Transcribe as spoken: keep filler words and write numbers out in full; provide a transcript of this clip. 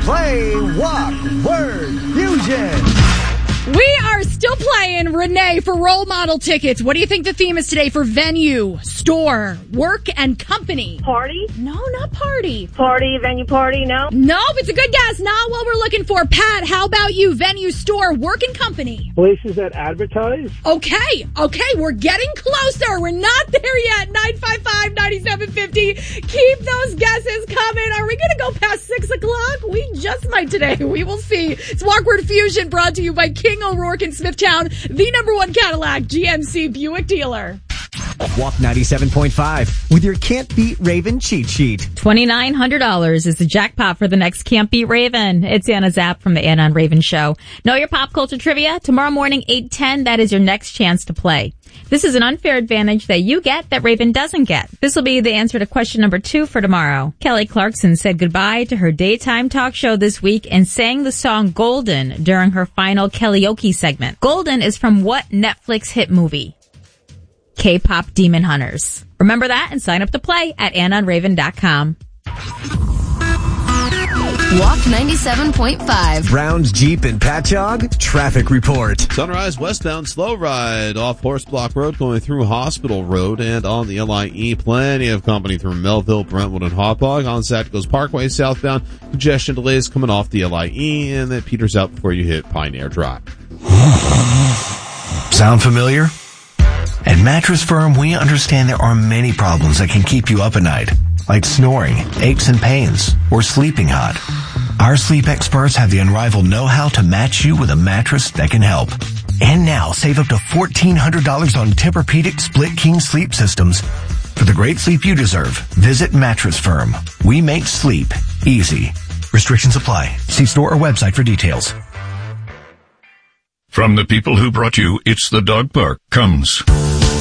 play Walk Word Fusion. We are still playing, Renee, for role model tickets. What do you think the theme is today for venue, store, work, and company? Party? No, not party. Party, venue party, no? Nope, it's a good guess. Not what we're looking for. Pat, how about you? Venue, store, work, and company. Places that advertise? Okay, okay, we're getting closer. We're not there yet. nine five five, nine seven five zero. Keep those guesses coming. Are we going to go past six o'clock? We just might today. We will see. It's Walk Word Fusion, brought to you by King O'Rourke in Smithtown, the number one Cadillac G M C Buick dealer. Walk ninety-seven point five with your Can't Beat Raven cheat sheet. twenty-nine hundred dollars is the jackpot for the next Can't Beat Raven. It's Anna Zapp from the Anna and Raven Show. Know your pop culture trivia? Tomorrow morning, eight ten, that is your next chance to play. This is an unfair advantage that you get that Raven doesn't get. This will be the answer to question number two for tomorrow. Kelly Clarkson said goodbye to her daytime talk show this week and sang the song Golden during her final karaoke segment. Golden is from what Netflix hit movie? K-pop Demon Hunters. Remember that and sign up to play at anna and raven dot com. Walk ninety-seven point five. Brown's Jeep and Patchogue traffic report. Sunrise westbound slow ride off Horse Block Road going through Hospital Road and on the L I E. Plenty of company through Melville, Brentwood, and Hauppauge. On Satco's Parkway southbound, congestion delays coming off the L I E, and that peters out before you hit Pioneer Drive. Sound familiar? At Mattress Firm, we understand there are many problems that can keep you up at night, like snoring, aches and pains, or sleeping hot. Our sleep experts have the unrivaled know-how to match you with a mattress that can help. And now, save up to fourteen hundred dollars on Tempur-Pedic Split King sleep systems. For the great sleep you deserve, visit Mattress Firm. We make sleep easy. Restrictions apply. See store or website for details. From the people who brought you It's the Dog Park comes